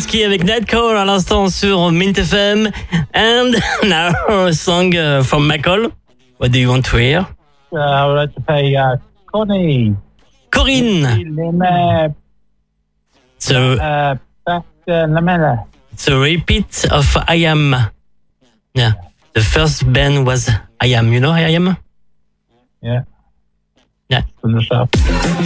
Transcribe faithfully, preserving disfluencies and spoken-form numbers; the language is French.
Kavinsky avec Nightcall à l'instant sur Mint F M. And now a song uh, from Michael. What do you want to hear? Uh, I would like to play uh, Connie. Corinne. Lemay. So, Uh, back to Lamella. it's a repeat of I Am. Yeah. The first band was I Am. You know I Am? Yeah. Yeah. From the south.